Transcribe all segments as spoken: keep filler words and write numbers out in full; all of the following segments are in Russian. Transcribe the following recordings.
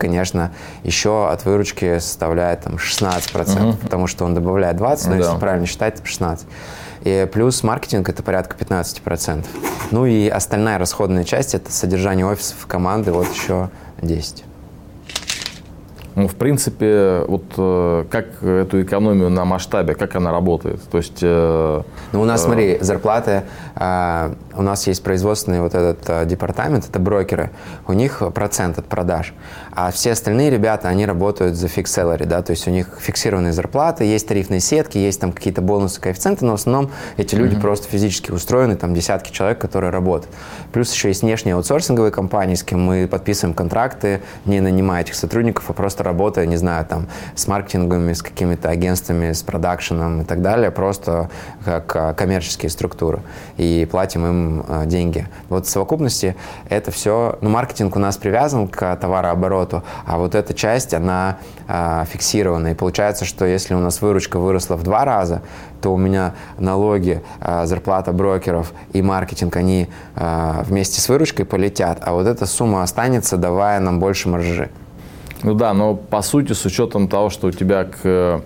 конечно, еще от выручки составляет там, шестнадцать процентов, uh-huh. потому что он добавляет двадцать процентов, но да. если правильно считать, это шестнадцать процентов. И плюс маркетинг – это порядка пятнадцать процентов. Ну и остальная расходная часть – это содержание офисов, команды, вот еще десять процентов. Ну, в принципе, вот э, как эту экономию на масштабе, как она работает? То есть, э, ну, у нас, э, смотри, зарплаты, э, у нас есть производственный вот этот э, департамент, это брокеры, у них процент от продаж, а все остальные ребята, они работают за fixed salary, да, то есть у них фиксированные зарплаты, есть тарифные сетки, есть там какие-то бонусы, коэффициенты, но в основном эти люди mm-hmm. просто физически устроены, там десятки человек, которые работают. Плюс еще есть внешние аутсорсинговые компании, с кем мы подписываем контракты, не нанимая этих сотрудников, а просто работая, не знаю, там, с маркетингами, с какими-то агентствами, с продакшеном и так далее, просто как коммерческие структуры. И платим им а, деньги. Вот в совокупности это все, ну, маркетинг у нас привязан к товарообороту, а вот эта часть, она а, фиксирована. И получается, что если у нас выручка выросла в два раза, то у меня налоги, а, зарплата брокеров и маркетинг, они а, вместе с выручкой полетят, а вот эта сумма останется, давая нам больше маржи. Ну да, но по сути, с учетом того, что у тебя к,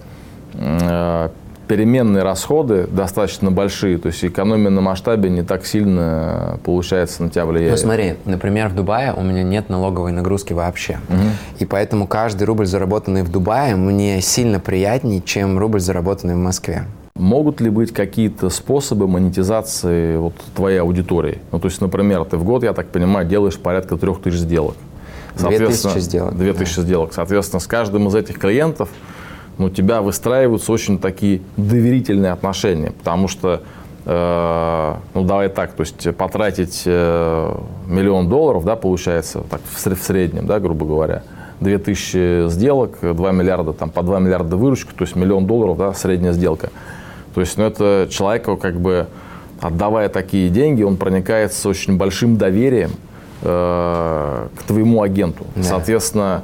э, переменные расходы достаточно большие, то есть экономия на масштабе не так сильно, получается, на тебя влияет. Ну смотри, например, в Дубае у меня нет налоговой нагрузки вообще. Угу. И поэтому каждый рубль, заработанный в Дубае, мне сильно приятнее, чем рубль, заработанный в Москве. Могут ли быть какие-то способы монетизации вот, твоей аудитории? Ну, то есть, например, ты в год, я так понимаю, делаешь порядка трех тысяч сделок. Две тысячи сделок. Две тысячи да. сделок. Соответственно, с каждым из этих клиентов ну, у тебя выстраиваются очень такие доверительные отношения, потому что, э, ну давай так, то есть потратить э, миллион долларов, да, получается, так, в, в среднем, да, грубо говоря, две тысячи сделок, два миллиарда, там, по два миллиарда выручка, то есть миллион долларов, да, средняя сделка. То есть, ну, это человеку, как бы, отдавая такие деньги, он проникается с очень большим доверием к твоему агенту. Да. Соответственно,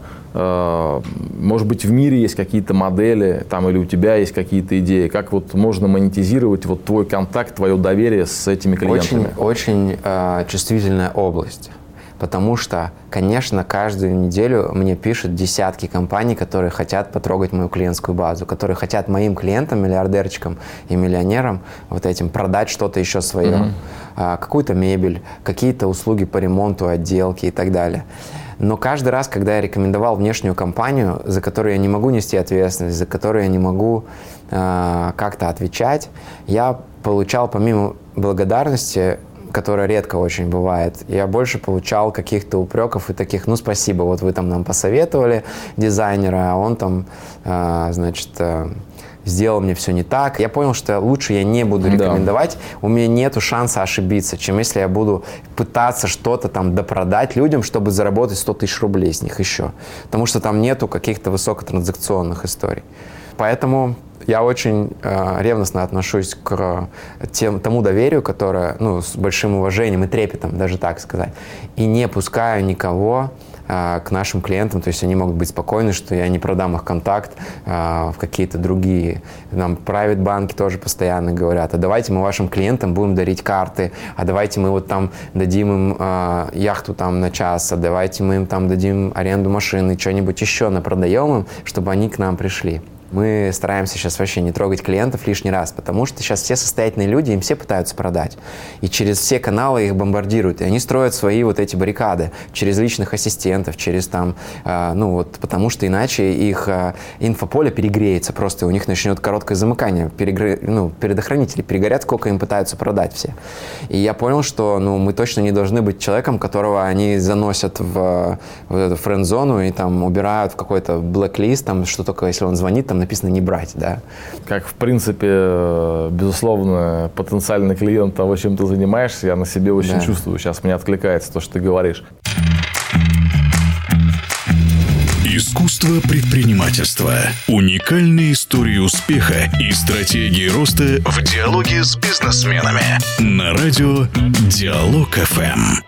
может быть, в мире есть какие-то модели, там, или у тебя есть какие-то идеи, как вот можно монетизировать вот твой контакт, твое доверие с этими клиентами? Очень, очень э, чувствительная область. Потому что, конечно, каждую неделю мне пишут десятки компаний, которые хотят потрогать мою клиентскую базу, которые хотят моим клиентам, миллиардерчикам и миллионерам вот этим продать что-то еще свое. Mm-hmm. а, какую-то мебель, какие-то услуги по ремонту, отделки и так далее. Но каждый раз, когда я рекомендовал внешнюю компанию, за которую я не могу нести ответственность, за которую я не могу а, как-то отвечать, я получал помимо благодарности, которая редко очень бывает, я больше получал каких-то упреков и таких, ну, спасибо, вот вы там нам посоветовали дизайнера, а он там, э, значит, э, сделал мне все не так. Я понял, что лучше я не буду рекомендовать, да. У меня нету шанса ошибиться, чем если я буду пытаться что-то там допродать людям, чтобы заработать сто тысяч рублей с них еще. Потому что там нету каких-то высокотранзакционных историй. Поэтому я очень э, ревностно отношусь к тем, тому доверию, которое, ну, с большим уважением и трепетом, даже так сказать, и не пускаю никого э, к нашим клиентам, то есть они могут быть спокойны, что я не продам их контакт э, в какие-то другие. Нам private банки тоже постоянно говорят, а давайте мы вашим клиентам будем дарить карты, а давайте мы вот там дадим им э, яхту там на час, а давайте мы им там дадим аренду машины, что-нибудь еще напродаем им, чтобы они к нам пришли. Мы стараемся сейчас вообще не трогать клиентов лишний раз, потому что сейчас все состоятельные люди, им все пытаются продать. И через все каналы их бомбардируют. И они строят свои вот эти баррикады через личных ассистентов, через там, э, ну вот, потому что иначе их э, инфополе перегреется просто, у них начнет короткое замыкание, перегр... ну, предохранители перегорят, сколько им пытаются продать все. И я понял, что ну, мы точно не должны быть человеком, которого они заносят в, в эту френд-зону и там убирают в какой-то блэк-лист, там, что только если он звонит, там написано «не брать», да. Как, в принципе, безусловно, потенциальный клиент того, чем ты занимаешься, я на себе очень да. чувствую. Сейчас мне откликается то, что ты говоришь. Искусство предпринимательства. Уникальные истории успеха и стратегии роста в диалоге с бизнесменами. На радио Диалог эф эм.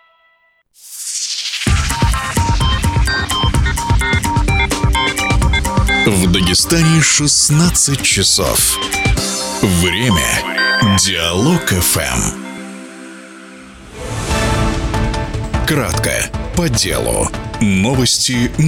В Дагестане шестнадцать часов. Время Диалог эф эм. Кратко, по делу. Новости